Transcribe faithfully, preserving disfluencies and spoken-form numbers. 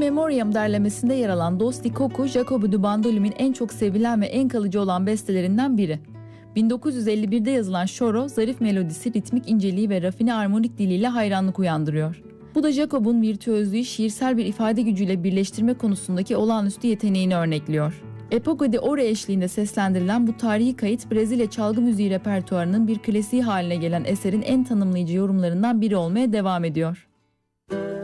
Memoriam derlemesinde yer alan Dosti Koku, Jacobo de Bandolimi'nin en çok sevilen ve en kalıcı olan bestelerinden biri. bin dokuz yüz elli birde yazılan Choro, zarif melodisi, ritmik inceliği ve rafine armonik diliyle hayranlık uyandırıyor. Bu da Jacobo'nun virtüözlüğü şiirsel bir ifade gücüyle birleştirme konusundaki olağanüstü yeteneğini örnekliyor. Época de Ouro eşliğinde seslendirilen bu tarihi kayıt, Brezilya çalgı müziği repertuarının bir klasiği haline gelen eserin en tanımlayıcı yorumlarından biri olmaya devam ediyor.